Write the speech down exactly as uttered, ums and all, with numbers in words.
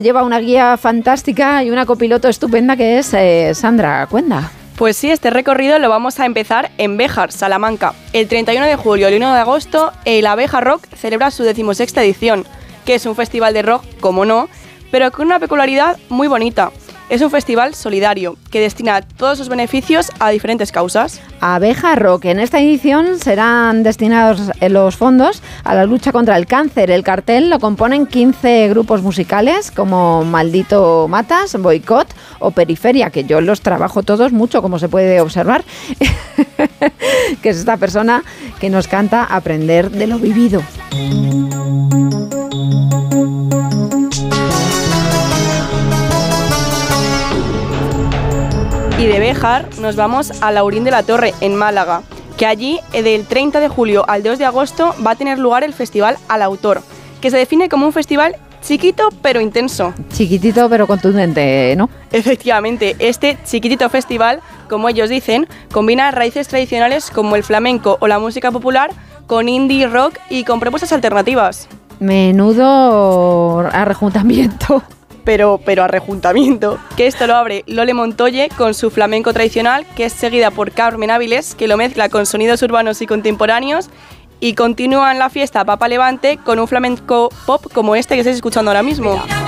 Lleva una guía fantástica y una copiloto estupenda que es eh, Sandra Cuenda. Pues sí, este recorrido lo vamos a empezar en Béjar, Salamanca. El treinta y uno de julio y el uno de agosto, el Abeja Rock celebra su decimosexta edición, que es un festival de rock, como no, pero con una peculiaridad muy bonita. Es un festival solidario que destina todos sus beneficios a diferentes causas. Abeja Rock. En esta edición serán destinados los fondos a la lucha contra el cáncer. El cartel lo componen quince grupos musicales como Maldito Matas, Boicot o Periferia, que yo los trabajo todos mucho, como se puede observar, que es esta persona que nos canta Aprender de lo vivido. Y de Béjar nos vamos a Laurín de la Torre, en Málaga, que allí, del treinta de julio al dos de agosto, va a tener lugar el Festival Al Autor, que se define como un festival chiquito pero intenso. Chiquitito pero contundente, ¿no? Efectivamente, este chiquitito festival, como ellos dicen, combina raíces tradicionales como el flamenco o la música popular con indie, rock y con propuestas alternativas. Menudo arrejuntamiento. Pero, pero a rejuntamiento, que esto lo abre Lole Montoye con su flamenco tradicional, que es seguida por Carmen Áviles, que lo mezcla con sonidos urbanos y contemporáneos, y continúa en la fiesta Papa Levante con un flamenco pop como este que estáis escuchando ahora mismo.